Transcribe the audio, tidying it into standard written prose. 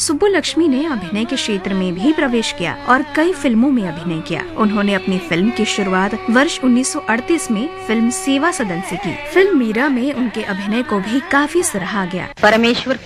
सुब्बुलक्ष्मी ने अभिनय के क्षेत्र में भी प्रवेश किया और कई फिल्मों में अभिनय किया। उन्होंने अपनी फिल्म की शुरुआत वर्ष 1938 में फिल्म सेवा सदन से की। फिल्म मीरा में उनके अभिनय को भी काफी सराहा गया। परमेश्वर